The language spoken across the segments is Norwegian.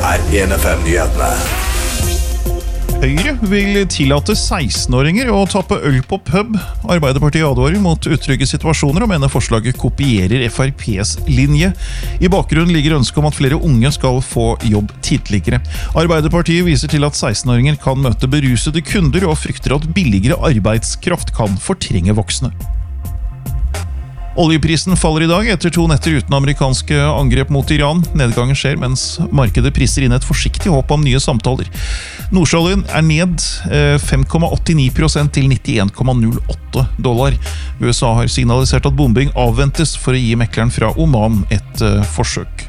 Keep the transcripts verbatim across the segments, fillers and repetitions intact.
er N F M-nyhetene. Høyre vil tillate seksten-åringer å tappe øl på pub. Arbeiderpartiet advarer mot utrygge situasjoner og mener forslaget kopierer F R P's linje. I bakgrunnen ligger ønsket om at flere unge skal få jobb tidligere. Arbeiderpartiet viser til at seksten-åringer kan møte berusede kunder og frykter at billigere arbeidskraft kan fortrenge voksne. Oljeprisen faller i dag etter to netter uten amerikanske angrep mot Iran. Nedgangen skjer mens markedet priser inn et forsiktig håp om nye samtaler. Nordsjøoljen er ned fem komma åttini prosent til nittien komma null åtte dollar. U S A har signalisert at bombing avventes for å gi mekleren fra Oman et uh, forsøk.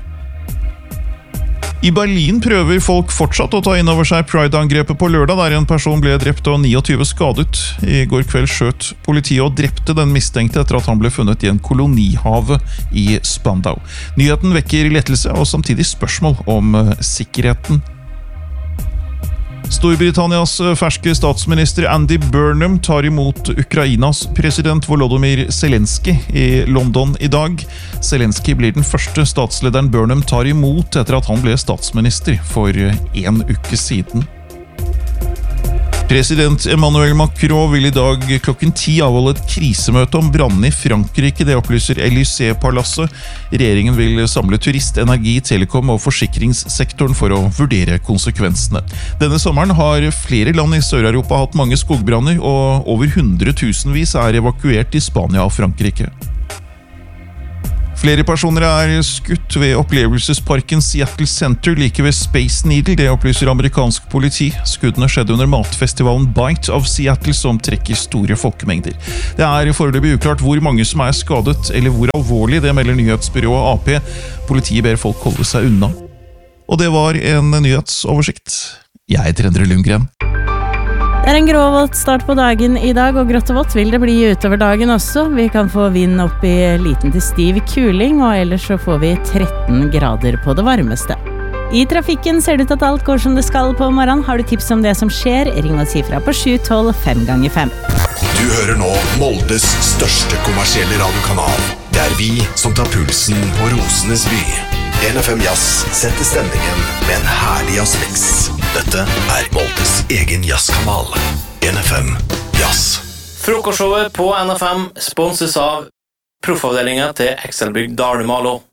I Berlin prøver folk fortsatt å ta inn over seg Pride-angrepet på lørdag, der en person ble drept og tjueni skadet. I går kveld skjøt politiet og drepte den mistenkte etter at han ble funnet i en kolonihave i Spandau. Nyheten vekker lettelse og samtidig spørsmål om uh, sikkerheten. Storbritannias ferske statsminister Andy Burnham tar imot Ukrainas president Volodymyr Zelensky i London i dag. Zelensky blir den første statslederen Burnham tar imot etter at han ble statsminister for en uke siden. President Emmanuel Macron vil i dag klokken ti avholde et krisemøte om brannen i Frankrike, det opplyser Élysée-palasset. Regjeringen vil samle turist, energi, telekom og forsikringssektoren for å vurdere konsekvensene. Denne sommeren har flere land i Sør-Europa hatt mange skogbranner, og over hundretusenvis er evakuert i Spania og Frankrike. Flere personer er skutt ved opplevelsesparken Seattle Center like ved Space Needle, det opplyser amerikansk politi. Skuddene skjedde under matfestivalen Bite of Seattle, som trekker store folkemengder. Det er foreløpig uklart hvor mange som er skadet, eller hvor alvorlig, det melder nyhetsbyrået A P. Politiet ber folk holde seg unna. Og det var en nyhetsoversikt. Jeg heter Endre Lundgren. Det er en gråvått start på dagen i dag, og grått og vått vil det bli utover dagen også. Vi kan få vind opp i liten til stiv kuling, og ellers så får vi tretten grader på det varmeste. I trafikken ser det ut at alt går som det skal på morgenen. Har du tips om det som skjer, ring og si fra på sju tolv fem ganger fem. Du hører nå Moldes største kommersielle radiokanal. Det er vi som tar pulsen på Rosenes by. N F M Jazz setter stemningen med en herlig jazzmix. Dette er Moldes egen jazzkanal. N F M Jazz. Frokostshowet på N F M sponses av proffavdelingen til Excelbygg Dalmalo.